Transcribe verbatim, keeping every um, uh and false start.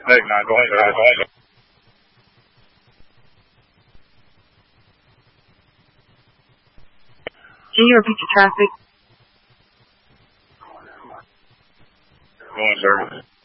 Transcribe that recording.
Hey, nine, go ahead, guys. Go ahead. Can you repeat the traffic? Go on, sir.